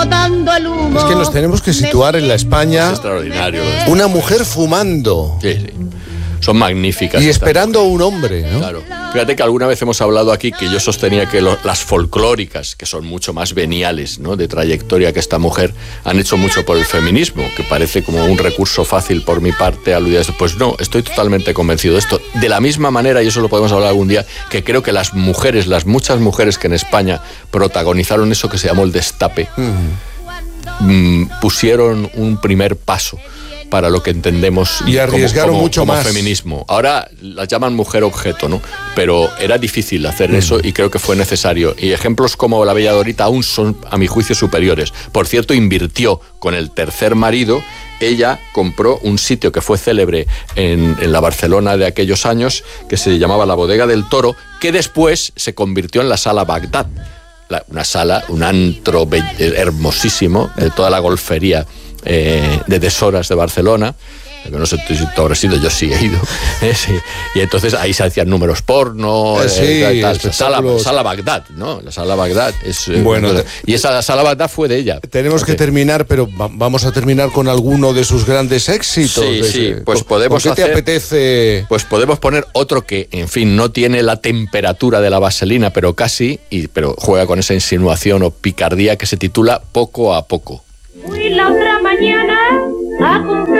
botando el humo. Es que nos tenemos que situar en la España. Es extraordinario. Una mujer fumando. Sí. Son magníficas. Y esperando a un hombre, ¿no? Claro. Fíjate que alguna vez hemos hablado aquí que yo sostenía que las folclóricas, que son mucho más veniales, ¿no?, de trayectoria que esta mujer, han hecho mucho por el feminismo, que parece como un recurso fácil por mi parte aludir a esto. Pues no, estoy totalmente convencido de esto. De la misma manera, y eso lo podemos hablar algún día, que creo que las muchas mujeres que en España protagonizaron eso que se llamó el destape, pusieron un primer paso para lo que entendemos y arriesgaron mucho como más feminismo. Ahora las llaman mujer objeto, ¿no? Pero era difícil hacer eso y creo que fue necesario. Y ejemplos como la Bella Dorita aún son, a mi juicio, superiores. Por cierto, invirtió con el tercer marido. Ella compró un sitio que fue célebre en la Barcelona de aquellos años, que se llamaba la Bodega del Toro, que después se convirtió en la Sala Bagdad. Una sala, un antro hermosísimo, de toda la golfería de Deshoras de Barcelona. No sé si tú habrás ido, yo sí he ido. Sí. Y entonces ahí se hacían números porno, Sala Bagdad, ¿no? La Sala Bagdad es bueno. Y esa Sala Bagdad fue de ella. Tenemos que terminar, pero vamos a terminar con alguno de sus grandes éxitos. Sí, pues podemos hacer. ¿Qué te apetece? Pues podemos poner otro que, en fin, no tiene la temperatura de la vaselina, pero casi, pero juega con esa insinuación o picardía que se titula Poco a Poco. Fui la otra mañana a